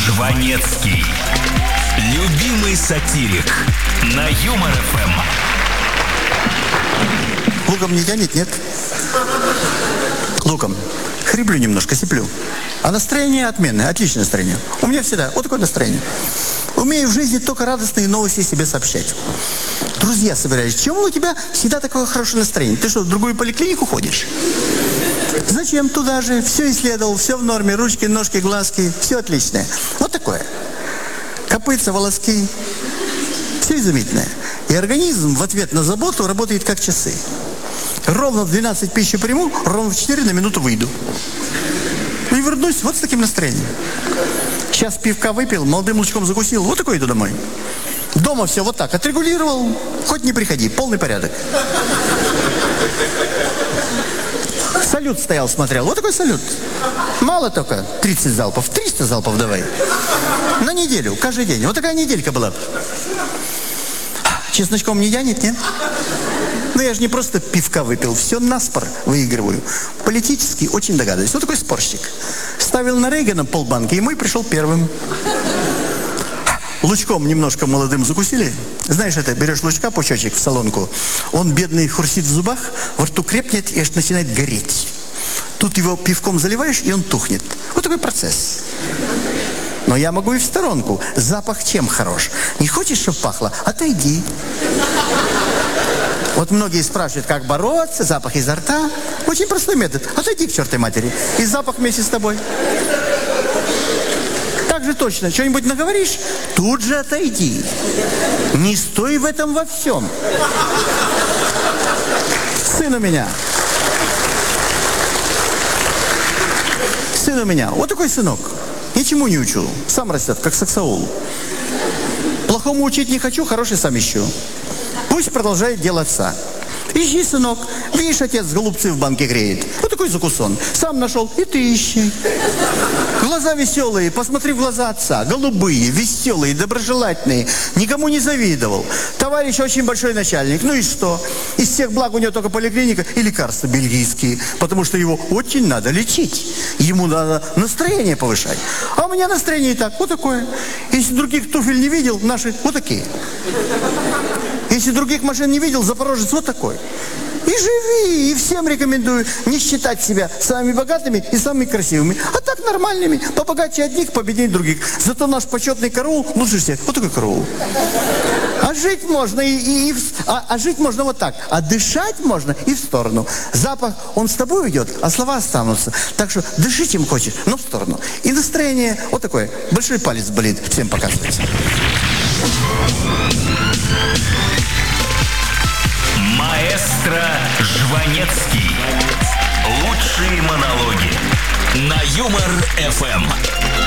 Жванецкий. Любимый сатирик. На Юмор ФМ. Луком не тянет, нет? Луком. Хриплю немножко, сиплю. А настроение отменное, отличное настроение. У меня всегда вот такое настроение. Умею в жизни только радостные новости себе сообщать. Друзья собирались. Чему у тебя всегда такое хорошее настроение? Ты что, в другую поликлинику ходишь? Зачем? Туда же. Все исследовал, все в норме. Ручки, ножки, глазки. Все отличное. Вот такое. Копытца, волоски. Все изумительное. И организм в ответ на заботу работает как часы. Ровно в 12 пищу приму, ровно в 4 на минуту выйду. И вернусь вот с таким настроением. Сейчас пивка выпил, молодым лучком закусил. Вот такой иду домой. Дома все вот так отрегулировал. Хоть не приходи, полный порядок. Салют стоял, смотрел. Вот такой салют. Мало только 30 залпов, 300 залпов давай. На неделю, каждый день. Вот такая неделька была. Чесночком не тянет, нет? Ну, я же не просто пивка выпил, все наспор выигрываю. Политически очень догадываюсь. Вот такой спорщик. Ставил на Рейгана полбанки, и мой пришел первым. Лучком немножко молодым закусили. Знаешь, это, берешь лучка, пучочек в солонку, он, бедный, хрустит в зубах, во рту крепнет и аж начинает гореть. Тут его пивком заливаешь, и он тухнет. Вот такой процесс. Но я могу и в сторонку. Запах чем хорош? Не хочешь, чтобы пахло? Отойди. Вот многие спрашивают, как бороться, запах изо рта. Очень простой метод. Отойди к чертовой матери. И запах вместе с тобой. Так же точно. Что-нибудь наговоришь, тут же отойди. Не стой в этом во всем. Сын у меня. Сын у меня. Вот такой сынок. Ничему не учу. Сам растет, как саксаул. Плохому учить не хочу, хороший сам ищу. Пусть продолжает дело отца. Ищи, сынок. Видишь, отец голубцы в банке греет. Вот такой закусон. Сам нашел, и ты ищи. Глаза веселые, посмотри в глаза отца. Голубые, веселые, доброжелательные. Никому не завидовал. Товарищ очень большой начальник. Ну и что? Из всех благ у него только поликлиника и лекарства бельгийские. Потому что его очень надо лечить. Ему надо настроение повышать. А у меня настроение и так, вот такое. Если других туфель не видел, наши вот такие. Если других машин не видел, запорожец вот такой. И живи, и всем рекомендую не считать себя самыми богатыми и самыми красивыми, а так нормальными, побогаче одних, победнее других. Зато наш почетный караул лучше всех. Вот такой караул. А жить можно жить можно вот так. А дышать можно и в сторону. Запах, он с тобой уйдет, а слова останутся. Так что дыши чем хочешь, но в сторону. И настроение вот такое. Большой палец болит, всем показывается. Маэстро Жванецкий. Лучшие монологи на Юмор ФМ.